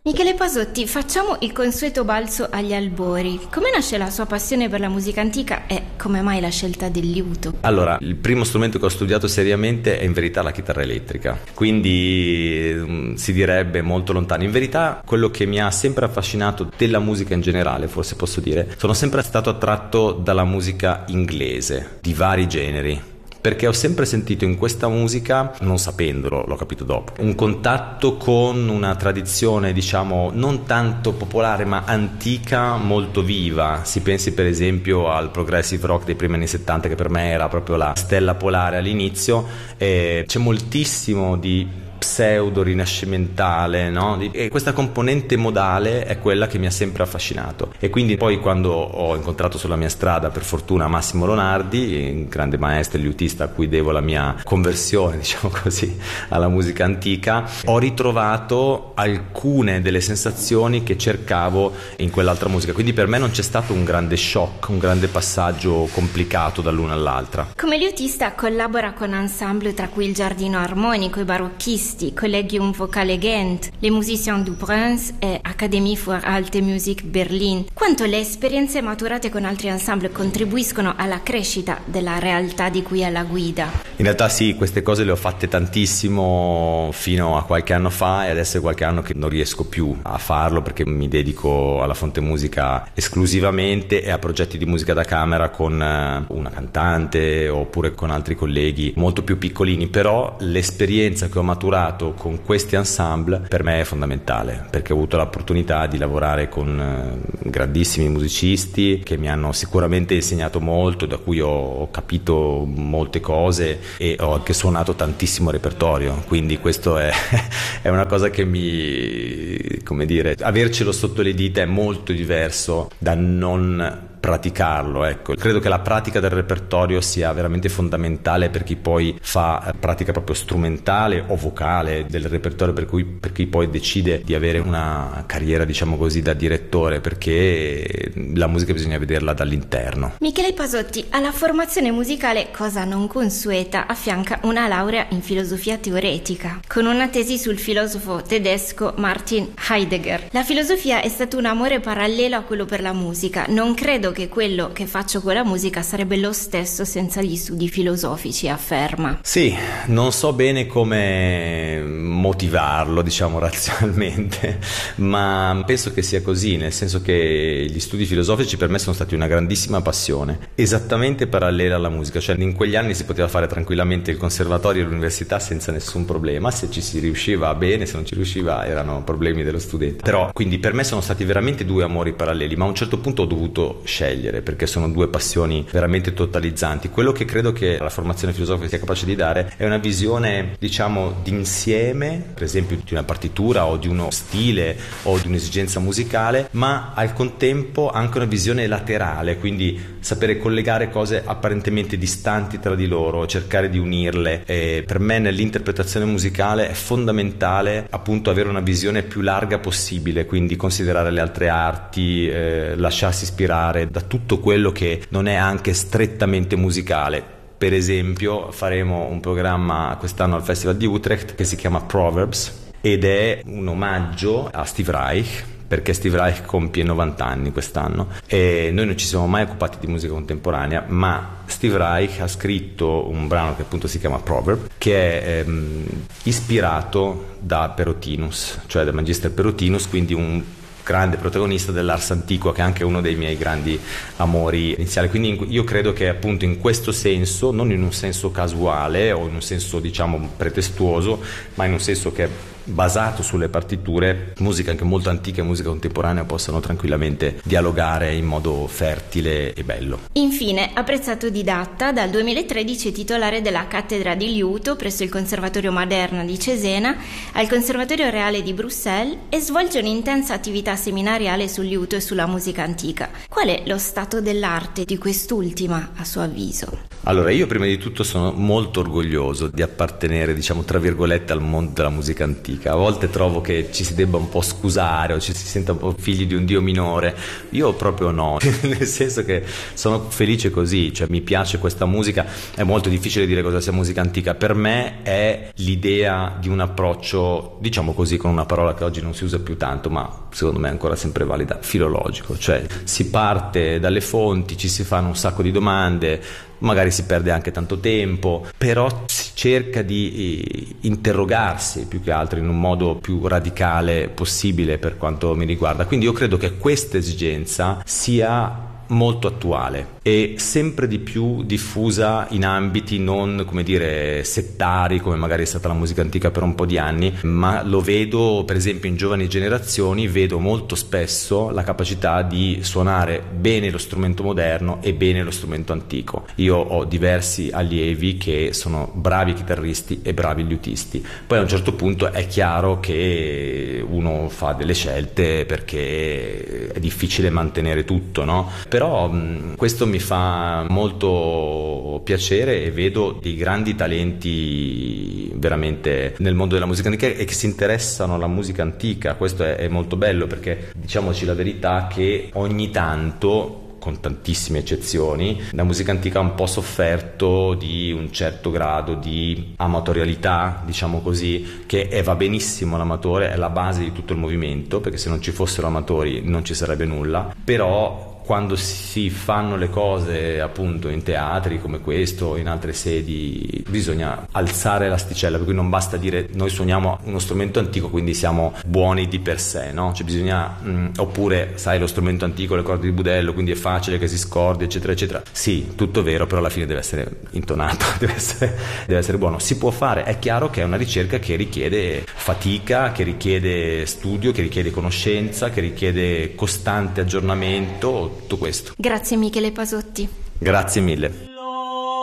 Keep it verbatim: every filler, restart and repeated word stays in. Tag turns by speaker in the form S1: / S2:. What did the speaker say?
S1: Michele Pasotti, facciamo il consueto balzo agli albori. Come nasce la sua passione per la musica antica e come mai la scelta del liuto?
S2: Allora, il primo strumento che ho studiato seriamente è in verità la chitarra elettrica, quindi mh, si direbbe molto lontano. In verità quello che mi ha sempre affascinato della musica in generale, forse posso dire, sono sempre stato attratto dalla musica inglese, di vari generi. Perché ho sempre sentito in questa musica, non sapendolo, l'ho capito dopo, un contatto con una tradizione, diciamo, non tanto popolare ma antica, molto viva. Si pensi per esempio al progressive rock dei primi anni settanta, che per me era proprio la stella polare all'inizio, e c'è moltissimo di pseudo rinascimentale, no? E questa componente modale è quella che mi ha sempre affascinato. E quindi poi, quando ho incontrato sulla mia strada, per fortuna, Massimo Lonardi, un grande maestro e liutista a cui devo la mia conversione, diciamo così, alla musica antica, ho ritrovato alcune delle sensazioni che cercavo in quell'altra musica. Quindi per me non c'è stato un grande shock, un grande passaggio complicato dall'una all'altra.
S1: Come liutista collabora con ensemble tra cui il Giardino Armonico, i barocchisti, Collegium Vocale Ghent, les Musiciens du Prince e Académie für Alte Musik Berlin. Quanto le esperienze maturate con altri ensemble contribuiscono alla crescita della realtà di cui è la guida?
S2: In realtà sì, queste cose le ho fatte tantissimo fino a qualche anno fa, e adesso è qualche anno che non riesco più a farlo perché mi dedico alla Fonte Musica esclusivamente e a progetti di musica da camera con una cantante oppure con altri colleghi molto più piccolini. Però l'esperienza che ho maturato con questi ensemble per me è fondamentale, perché ho avuto l'opportunità di lavorare con grandissimi musicisti che mi hanno sicuramente insegnato molto, da cui ho capito molte cose e ho anche suonato tantissimo repertorio. Quindi questo è, è una cosa che mi, come dire, avercelo sotto le dita è molto diverso da non praticarlo, ecco. Credo che la pratica del repertorio sia veramente fondamentale per chi poi fa pratica proprio strumentale o vocale del repertorio, per cui per chi poi decide di avere una carriera, diciamo così, da direttore, perché la musica bisogna vederla dall'interno.
S1: Michele Pasotti, alla formazione musicale, cosa non consueta, affianca una laurea in filosofia teoretica, con una tesi sul filosofo tedesco Martin Heidegger. La filosofia è stato un amore parallelo a quello per la musica. Non credo che quello che faccio con la musica sarebbe lo stesso senza gli studi filosofici, afferma.
S2: Sì, non so bene come motivarlo, diciamo razionalmente, ma penso che sia così, nel senso che gli studi filosofici per me sono stati una grandissima passione, esattamente parallela alla musica. Cioè in quegli anni si poteva fare tranquillamente il conservatorio e l'università senza nessun problema, se ci si riusciva bene, se non ci riusciva erano problemi dello studente. Però quindi per me sono stati veramente due amori paralleli, ma a un certo punto ho dovuto scegliere, perché sono due passioni veramente totalizzanti. Quello che credo che la formazione filosofica sia capace di dare è una visione, diciamo, d'insieme, per esempio di una partitura o di uno stile o di un'esigenza musicale, ma al contempo anche una visione laterale, quindi sapere collegare cose apparentemente distanti tra di loro, cercare di unirle. E per me nell'interpretazione musicale è fondamentale appunto avere una visione più larga possibile, quindi considerare le altre arti, eh, lasciarsi ispirare da tutto quello che non è anche strettamente musicale. Per esempio faremo un programma quest'anno al Festival di Utrecht che si chiama Proverbs ed è un omaggio a Steve Reich, perché Steve Reich compie novanta anni quest'anno e noi non ci siamo mai occupati di musica contemporanea, ma Steve Reich ha scritto un brano che appunto si chiama Proverb, che è ehm, ispirato da Perotinus, cioè da Magister Perotinus, quindi un grande protagonista dell'Ars Antiqua, che è anche uno dei miei grandi amori iniziali. Quindi io credo che appunto in questo senso, non in un senso casuale o in un senso diciamo pretestuoso, ma in un senso che è basato sulle partiture, musica anche molto antica e musica contemporanea possano tranquillamente dialogare in modo fertile e bello.
S1: Infine, apprezzato didatta, dal duemilatredici è titolare della cattedra di liuto presso il Conservatorio Maderna di Cesena, al Conservatorio Reale di Bruxelles, e svolge un'intensa attività seminariale sul liuto e sulla musica antica. Qual è lo stato dell'arte di quest'ultima, a suo avviso?
S2: Allora, io prima di tutto sono molto orgoglioso di appartenere, diciamo, tra virgolette, al mondo della musica antica. A volte trovo che ci si debba un po' scusare o ci si senta un po' figli di un dio minore. Io proprio no, nel senso che sono felice così, cioè mi piace questa musica. È molto difficile dire cosa sia musica antica. Per me è l'idea di un approccio, diciamo così, con una parola che oggi non si usa più tanto, ma secondo me è ancora sempre valida, filologico. Cioè si parte dalle fonti, ci si fanno un sacco di domande, magari si perde anche tanto tempo, però si cerca di interrogarsi più che altro in un modo più radicale possibile per quanto mi riguarda. Quindi io credo che questa esigenza sia molto attuale e sempre di più diffusa in ambiti non, come dire, settari, come magari è stata la musica antica per un po' di anni, ma lo vedo per esempio in giovani generazioni, vedo molto spesso la capacità di suonare bene lo strumento moderno e bene lo strumento antico. Io ho diversi allievi che sono bravi chitarristi e bravi liutisti, poi a un certo punto è chiaro che uno fa delle scelte perché è difficile mantenere tutto, no? Però mh, questo mi fa molto piacere e vedo dei grandi talenti veramente nel mondo della musica antica e che si interessano alla musica antica. Questo è, è molto bello, perché diciamoci la verità che ogni tanto, con tantissime eccezioni, la musica antica ha un po' sofferto di un certo grado di amatorialità, diciamo così, che è, va benissimo l'amatore, è la base di tutto il movimento, perché se non ci fossero amatori non ci sarebbe nulla, però quando si fanno le cose appunto in teatri come questo, in altre sedi, bisogna alzare l'asticella, per cui non basta dire noi suoniamo uno strumento antico quindi siamo buoni di per sé, no? Cioè bisogna, mh, oppure sai lo strumento antico, le corde di budello, quindi è facile che si scordi, eccetera eccetera. Sì, tutto vero, però alla fine deve essere intonato, deve essere, deve essere buono. Si può fare, è chiaro che è una ricerca che richiede fatica, che richiede studio, che richiede conoscenza, che richiede costante aggiornamento, tutto questo.
S1: Grazie Michele Pasotti.
S2: Grazie mille.